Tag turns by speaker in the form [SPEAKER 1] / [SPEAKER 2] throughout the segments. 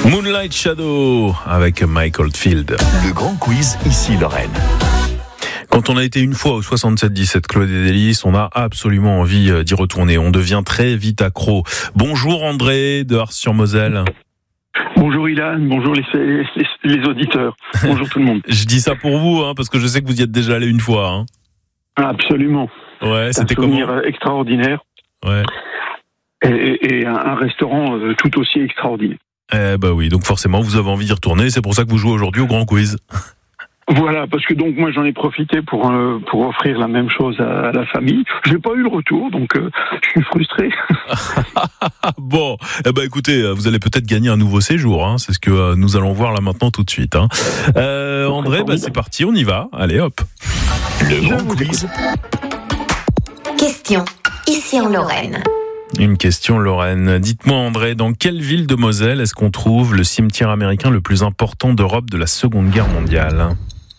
[SPEAKER 1] Moonlight Shadow avec Mike Oldfield.
[SPEAKER 2] Le grand quiz, ici Lorraine.
[SPEAKER 1] Quand on a été une fois au 67-17 Claude et Délices, on a absolument envie d'y retourner. On devient très vite accro. Bonjour André de Ars-sur-Moselle.
[SPEAKER 3] Bonjour Ilan, bonjour les auditeurs, bonjour tout le monde.
[SPEAKER 1] Je dis ça pour vous, parce que je sais que vous y êtes déjà allé une fois.
[SPEAKER 3] Absolument.
[SPEAKER 1] Ouais, c'était
[SPEAKER 3] un souvenir
[SPEAKER 1] comment ?
[SPEAKER 3] Extraordinaire.
[SPEAKER 1] Ouais.
[SPEAKER 3] Et un restaurant tout aussi extraordinaire.
[SPEAKER 1] Oui, donc forcément vous avez envie d'y retourner, c'est pour ça que vous jouez aujourd'hui au grand quiz.
[SPEAKER 3] Voilà, parce que donc moi j'en ai profité pour offrir la même chose à la famille. J'ai pas eu le retour, donc je suis frustré.
[SPEAKER 1] Bon, écoutez, vous allez peut-être gagner un nouveau séjour, c'est ce que nous allons voir là maintenant tout de suite. André, c'est parti, on y va, allez hop.
[SPEAKER 2] Le grand quiz.
[SPEAKER 4] Question, ici en Lorraine.
[SPEAKER 1] Une question Lorraine. Dites-moi André, dans quelle ville de Moselle est-ce qu'on trouve le cimetière américain le plus important d'Europe de la Seconde Guerre mondiale ?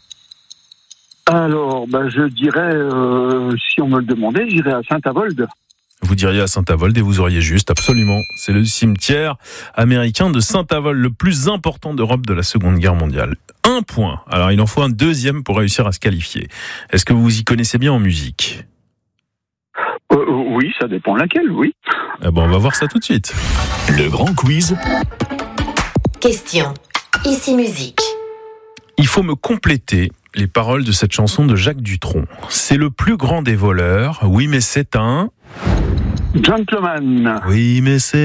[SPEAKER 3] Alors, je dirais, si on me le demandait, j'irais à Saint-Avold.
[SPEAKER 1] Vous diriez à Saint-Avold et vous auriez juste, absolument. C'est le cimetière américain de Saint-Avold, le plus important d'Europe de la Seconde Guerre mondiale. 1 point. Alors il en faut un deuxième pour réussir à se qualifier. Est-ce que vous y connaissez bien en musique ?
[SPEAKER 3] Oui, ça dépend laquelle, oui.
[SPEAKER 1] On va voir ça tout de suite.
[SPEAKER 2] Le grand quiz.
[SPEAKER 4] Question, ici musique.
[SPEAKER 1] Il faut me compléter les paroles de cette chanson de Jacques Dutronc. C'est le plus grand des voleurs, oui mais c'est un...
[SPEAKER 3] Gentleman.
[SPEAKER 1] Oui mais c'est